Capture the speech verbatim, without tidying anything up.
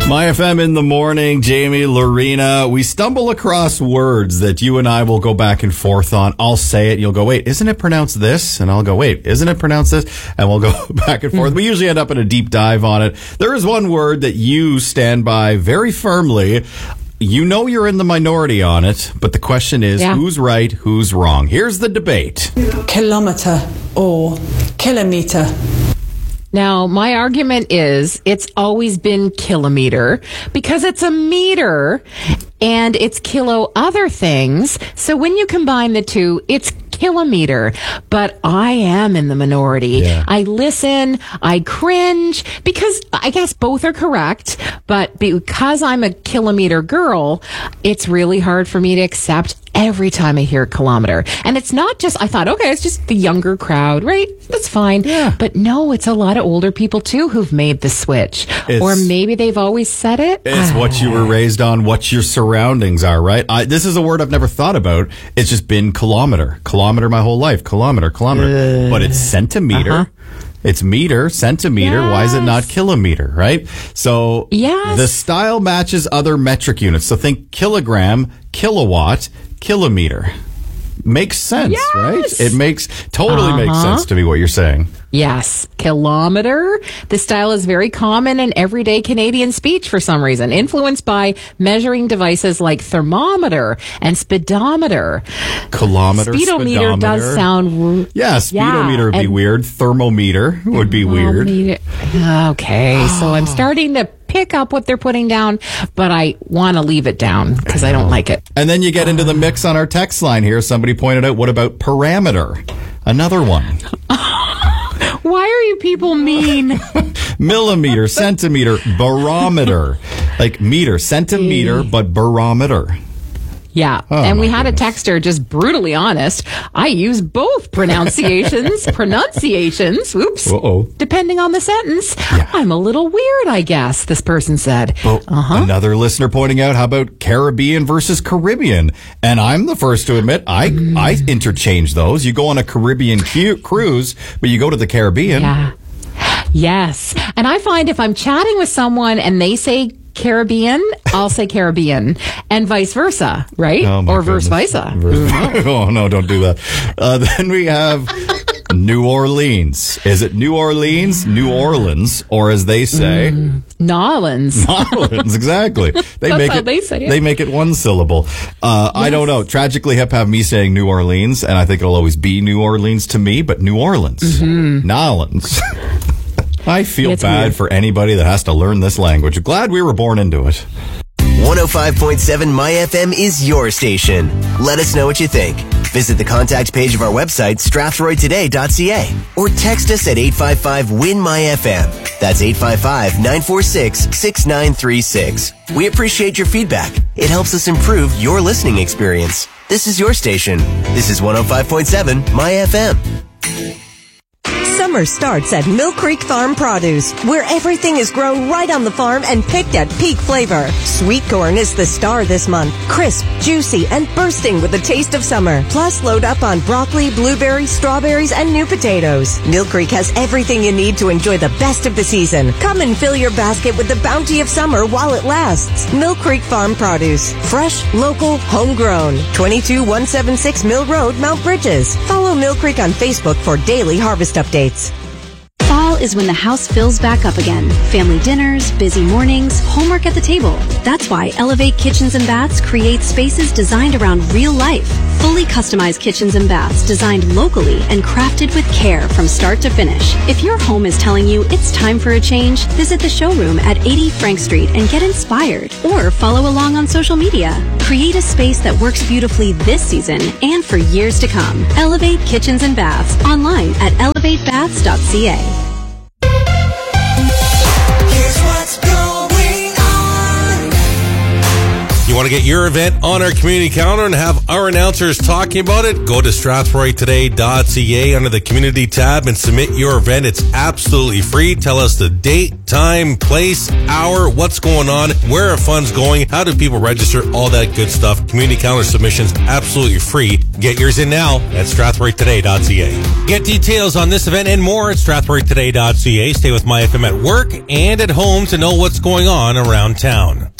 My F M in the morning, Jamie, Lorena. We stumble across words that you and I will go back and forth on. I'll say it, and you'll go, wait, isn't it pronounced this? And I'll go, wait, isn't it pronounced this? And we'll go back and forth. We usually end up in a deep dive on it. There is one word that you stand by very firmly. You know you're in the minority on it, but the question is, yeah. who's right, who's wrong? Here's the debate. Kilometer or kilometer. Now, my argument is it's always been kilometer because it's a meter and it's kilo other things. So when you combine the two, it's kilometer. But I am in the minority. Yeah. I listen, I cringe because I guess both are correct. But because I'm a kilometer girl, it's really hard for me to accept every time I hear kilometer. And it's not just, I thought, okay, it's just the younger crowd, right? That's fine. Yeah. But no, it's a lot of older people too who've made the switch. It's, or maybe they've always said it. It's ah. what you were raised on, what your surroundings are, right? I, this is a word I've never thought about. It's just been kilometer. Kilometer my whole life. Kilometer, kilometer. Uh, but it's centimeter. Uh-huh. It's meter, centimeter. Yes. Why is it not kilometer, right? So yes. the style matches other metric units. So think kilogram, kilowatt, kilometer. Makes sense, yes. right? It makes totally uh-huh. makes sense to me what you're saying. Yes, kilometer. This style is very common in everyday Canadian speech for some reason, influenced by measuring devices like thermometer and speedometer. Kilometer, speedometer speedometer. does sound... Yeah, speedometer yeah, would be weird. Thermometer would be weird. Okay, so I'm starting to pick up what they're putting down, but I want to leave it down because I don't like it. And then you get into the mix on our text line here. Somebody pointed out, what about parameter? Another one. Why are you people mean? Millimeter, centimeter, barometer. Like meter, centimeter, but barometer. Yeah, oh, and we had goodness. a texter just brutally honest. I use both pronunciations, pronunciations, oops, Uh-oh. depending on the sentence. Yeah. I'm a little weird, I guess, this person said. Well, uh-huh. Another listener pointing out, how about Caribbean versus Caribbean? And I'm the first to admit, I, mm. I interchange those. You go on a Caribbean cu- cruise, but you go to the Caribbean. Yeah. Yes, and I find if I'm chatting with someone and they say Caribbean, I'll say Caribbean, and vice versa, right? Oh or goodness. verse versa. Oh, no, don't do that. Uh, then we have New Orleans. Is it New Orleans, New Orleans, or as they say... Mm, Nolans. Nolans, exactly. They That's make how it, they say it. They make it one syllable. Uh, yes. I don't know. Tragically, Hip have me saying New Orleans, and I think it'll always be New Orleans to me, but New Orleans. Mm-hmm. Nolans. I feel it's bad weird. for anybody that has to learn this language. Glad we were born into it. one oh five point seven My F M is your station. Let us know what you think. Visit the contact page of our website, strathroy today dot c a, or text us at eight five five, W I N, M Y F M. That's eight five five, nine four six, six nine three six. We appreciate your feedback. It helps us improve your listening experience. This is your station. This is one oh five point seven My F M. Summer starts at Mill Creek Farm Produce, where everything is grown right on the farm and picked at peak flavor. Sweet corn is the star this month. Crisp, juicy, and bursting with the taste of summer. Plus, load up on broccoli, blueberries, strawberries, and new potatoes. Mill Creek has everything you need to enjoy the best of the season. Come and fill your basket with the bounty of summer while it lasts. Mill Creek Farm Produce. Fresh, local, homegrown. twenty-two one seventy-six Mill Road, Mount Bridges. Follow Mill Creek on Facebook for daily harvest updates. Fall is when the house fills back up again. Family dinners, busy mornings, homework at the table. That's why Elevate Kitchens and Baths creates spaces designed around real life. Fully customized kitchens and baths designed locally and crafted with care from start to finish. If your home is telling you it's time for a change, visit the showroom at eighty Frank Street and get inspired. Or follow along on social media. Create a space that works beautifully this season and for years to come. Elevate Kitchens and Baths online at elevate baths dot c a. You want Want to get your event on our community calendar and have our announcers talking about it? Go to strathroy today dot c a under the community tab and submit your event. It's absolutely free. Tell us the date, time, place, hour, what's going on, where are funds going, how do people register, all that good stuff. Community calendar submissions absolutely free. Get yours in now at strathroy today dot c a. Get details on this event and more at strathroy today dot c a. Stay with My F M at work and at home to know what's going on around town.